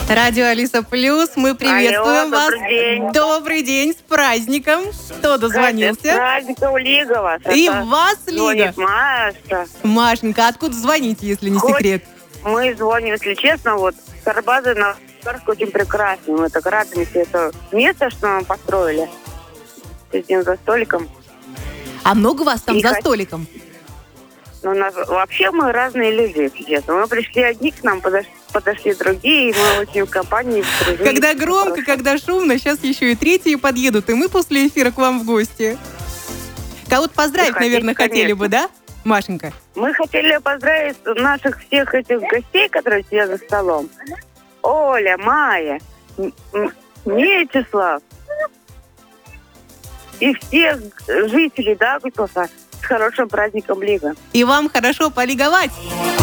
Радио Алиса Плюс. Мы приветствуем вас. Добрый день. Добрый день, с праздником. Кто дозвонился? С праздником, Лига вас. И Это вас, Лига. звонит Маша. Машенька, откуда звоните, если не секрет? Мы звоним, если честно, вот с Арбаза на Парк очень прекрасный. Мы так радуемся, это место, что мы построили. Сидим за столиком. А много вас там И за столиком? Ну, вообще мы разные люди, если честно. Мы пришли одни, к нам подошли другие, и мы очень в компании подружились. Когда громко, когда шумно, сейчас еще и третьи подъедут, и мы после эфира к вам в гости. Кого-то поздравить, наверное, хотели бы, да, Машенька? Мы хотели поздравить наших всех этих гостей, которые сидят за столом. Оля, Майя, Вячеслав и всех жителей Даугавпилса с хорошим праздником, Лига. И вам хорошо полиговать.